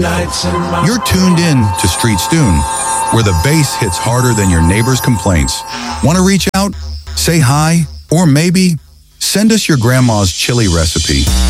You're tuned in to Street Stoon, where the bass hits harder than your neighbor's complaints. Want to reach out? Say hi? Or maybe send us your grandma's chili recipe.